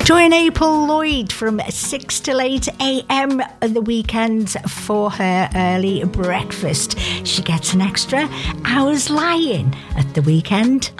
Join April Lloyd from 6 till 8 a.m. on the weekends for her early breakfast. She gets an extra hour's lie-in at the weekend.